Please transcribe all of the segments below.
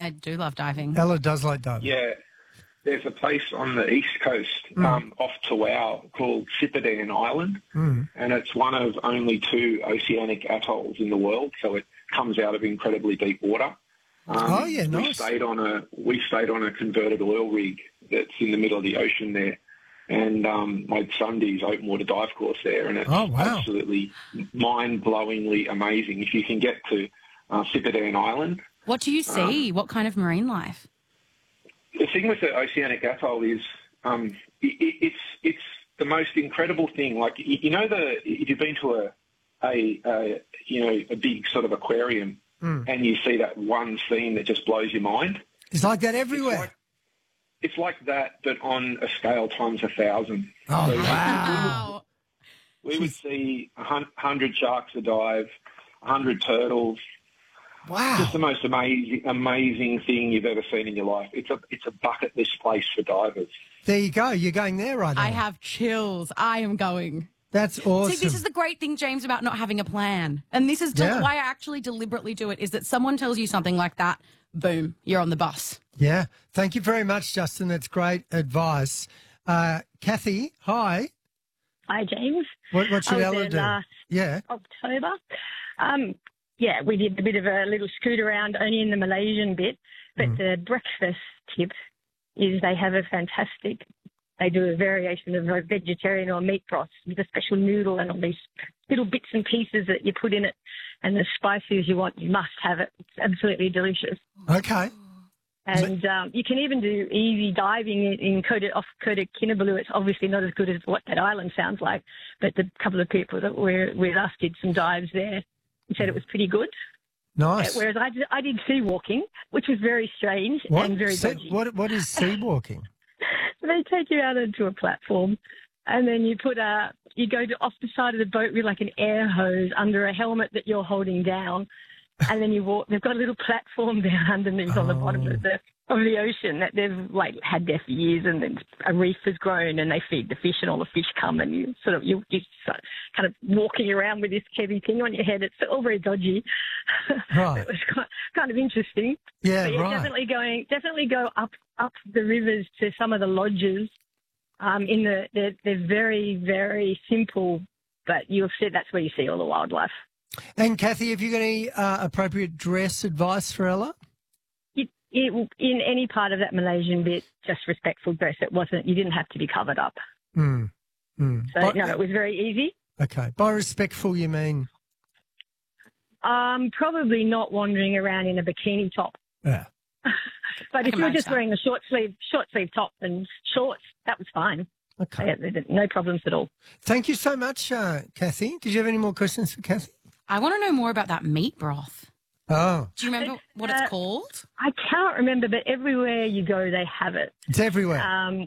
I do love diving. Ella does like diving. Yeah. There's a place on the east coast off Tawau called Cipadane Island, and it's one of only 2 oceanic atolls in the world, so it comes out of incredibly deep water. Nice. We stayed on a converted oil rig that's in the middle of the ocean there, and my son did his open water dive course there, and it's absolutely mind-blowingly amazing. If you can get to Cipadane Island. What do you see? What kind of marine life? The thing with the oceanic atoll is it's the most incredible thing. Like, if you've been to a big sort of aquarium and you see that one scene that just blows your mind. It's like that everywhere. It's like that, but on a scale times 1,000. Oh, so wow. We would see 100 sharks a dive, 100 turtles. Wow. Just the most amazing thing you've ever seen in your life. It's a bucket list place for divers. There you go. You're going there right now. I have chills. I am going. That's awesome. See, this is the great thing, James, about not having a plan. And this is why I actually deliberately do it, is that someone tells you something like that, boom, you're on the bus. Yeah. Thank you very much, Justin. That's great advice. Kathy, hi. Hi, James. What should Ella do? Last October. Yeah, we did a bit of a little scoot around only in the Malaysian bit, but the breakfast tip is they do a variation of a vegetarian or meat broth with a special noodle and all these little bits and pieces that you put in it, and the spices you want, you must have it. It's absolutely delicious. Okay. And you can even do easy diving off Kota Kinabalu. It's obviously not as good as what that island sounds like, but the couple of people that were with us did some dives there and said it was pretty good. Nice. Whereas I did sea walking, which was very strange and very dodgy. What is sea walking? They take you out onto a platform, and then you go off the side of the boat with like an air hose under a helmet that you're holding down, and then you walk. They've got a little platform down underneath on the bottom of the ocean that they've had there for years, and then a reef has grown, and they feed the fish, and all the fish come, and you kind of walking around with this heavy thing on your head. It's all very dodgy. Right. It was kind of interesting. Yeah, but right. Definitely go up the rivers to some of the lodges. They're very, very simple, but you'll see that's where you see all the wildlife. And Kathy, have you got any appropriate dress advice for Ella? In any part of that Malaysian bit, just respectful dress. You didn't have to be covered up. So, it was very easy. Okay. By respectful, you mean? Probably not wandering around in a bikini top. Yeah. But if you're just wearing a short sleeve top and shorts, that was fine. Okay. No problems at all. Thank you so much, Kathy. Did you have any more questions for Kathy? I want to know more about that meat broth. Oh. Do you remember what it's called? I can't remember, but everywhere you go, they have it. It's everywhere.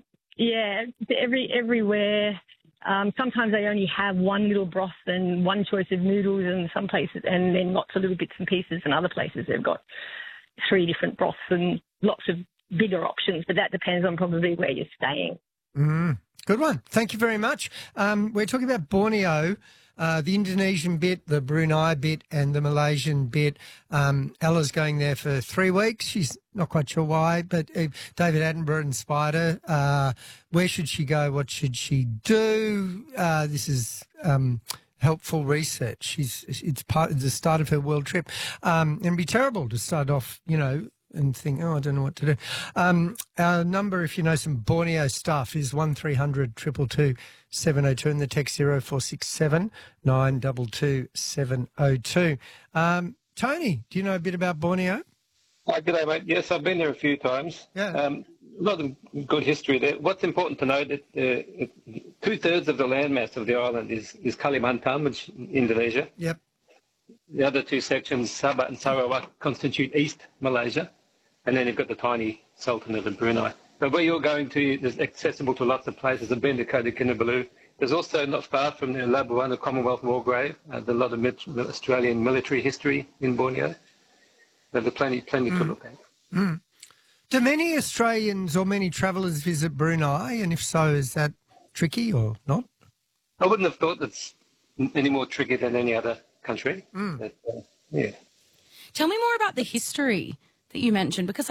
Everywhere. Sometimes they only have one little broth and one choice of noodles in some places, and then lots of little bits and pieces. And other places they've got 3 different broths and lots of bigger options, but that depends on probably where you're staying. Good one. Thank you very much. We're talking about Borneo, the Indonesian bit, the Brunei bit, and the Malaysian bit. Ella's going there for 3 weeks. She's not quite sure why, but David Attenborough inspired her. Where should she go? What should she do? This is helpful research. It's part of the start of her world trip. And it'd be terrible to start off, and think, I don't know what to do. Our number, if you know some Borneo stuff, is 1300 222 702, and the text 0467 922 702. Tony, do you know a bit about Borneo? Hi, good day, mate. Yes, I've been there a few times. Yeah. A lot of good history there. What's important to note that 2/3 of the landmass of the island is Kalimantan, which is Indonesia. Yep. The other 2 sections, Sabah and Sarawak, constitute East Malaysia. And then you've got the tiny Sultanate of Brunei. But where you're going to is accessible to lots of places. I've been to Kota Kinabalu. There's also not far from the Labuan, the Commonwealth War Grave. There's a lot of Australian military history in Borneo. There's plenty to look at. Do many Australians or many travellers visit Brunei? And if so, is that tricky or not? I wouldn't have thought that's any more tricky than any other country. But, yeah. Tell me more about the history that you mentioned, because